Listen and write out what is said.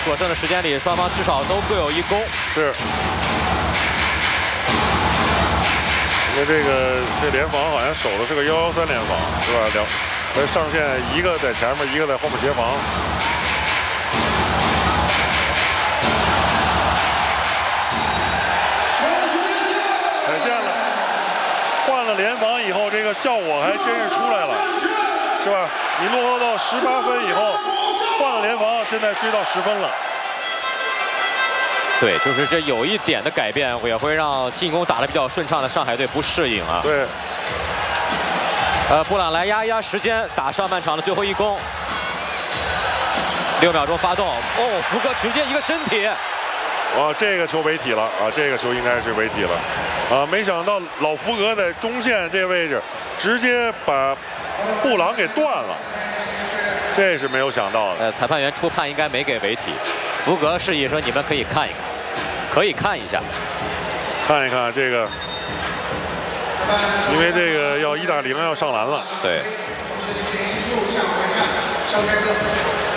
所剩的时间里，双方至少都各有1攻。 是。因为这联防好像守的是个113联防，是吧？上线一个在前面，一个在后面协防。踩线了，换了联防以后，这个效果还真是出来了，是吧？你落后到18分以后，换了联防，现在追到10分了。 对，就是这有一点的改变，也会让进攻打得比较顺畅的上海队不适应啊。 对。 布朗来压一压时间，打上半场的最后1攻。6秒钟发动，哦，福格直接一个身体。 哇，这个球违体了啊！这个球应该是违体了，啊，没想到老福格在中线这位置直接把布朗给断了，这是没有想到的。 裁判员初判应该没给违体，福格示意说你们可以看一看，可以看一下， 看一看这个，因为这个要1打0要上篮了。 对。